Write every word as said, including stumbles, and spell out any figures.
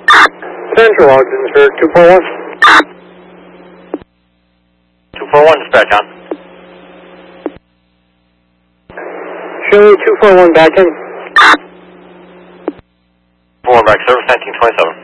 Central Ogden, sir, two four one. two four one, dispatch on. Show two four one back in. four one back, service nineteen twenty-seven.